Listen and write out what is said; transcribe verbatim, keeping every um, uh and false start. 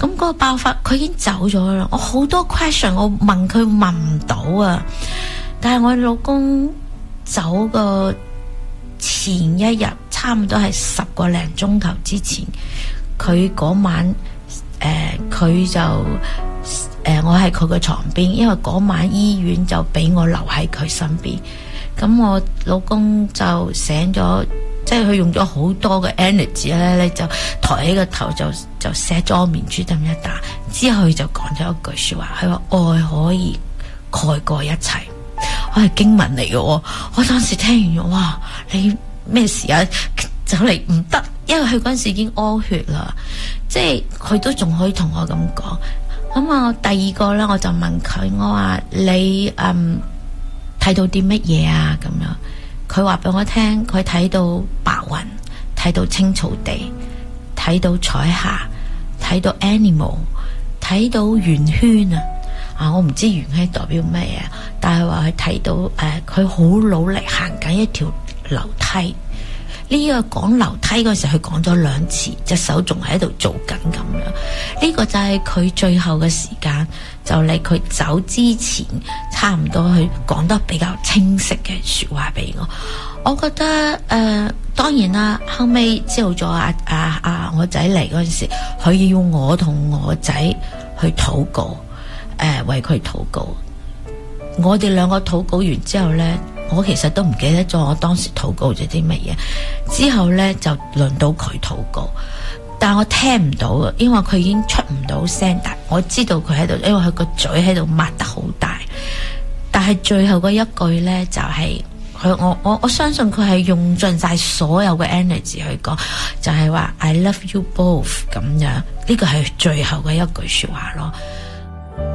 咁嗰個爆發佢已經走咗啦，我好多 question 我問佢問唔到啊，但係我老公走個前一日差唔多係十個零鐘頭之前，佢嗰晚誒佢、呃、就誒、呃、我喺佢嘅床邊，因為嗰晚醫院就俾我留喺佢身邊，咁我老公就醒咗。即係佢用咗好多嘅 energy 咧，咧就抬起個頭就就錫咗我面珠墩一打，之後佢就講咗一句說話，佢話愛可以蓋過一切，我係經文嚟嘅，我當時聽完咗，哇！你咩事啊？走嚟唔得，因為佢嗰陣時已經屙血啦，即係佢都仲可以同我咁講。咁啊，第二個咧，我就問佢，我話你嗯睇到啲乜嘢啊？咁樣。佢話俾我聽，佢睇到白雲，睇到青草地，睇到彩霞，睇到 animal， 睇到圓圈啊！啊，我唔知圓圈代表咩嘢，但係話佢睇到誒，佢、呃、好努力行緊一條樓梯。呢、這個講樓梯嗰時候，佢講咗兩次，隻手仲喺度做緊咁樣。呢、這個就係佢最後嘅時間，就嚟佢走之前，差唔多佢講得比較清晰嘅說話俾我。我覺得誒、呃，當然啦，後尾知道咗阿阿阿我仔嚟嗰陣時，佢要我同我仔去禱告，誒、呃、為佢禱告。我哋兩個禱告完之後呢，我其實都唔記得咗我當時禱告咗啲乜嘢。之後呢，就輪到佢禱告，但我聽唔到啊，因為佢已經出唔到聲。但我知道佢喺度，因為佢個嘴喺度擘得好大。但係最後嗰一句呢，就係、是、佢我我我相信佢係用盡晒所有嘅 energy 去講，就係、是、話 I love you both 咁樣。呢個係最後嘅一句說話咯。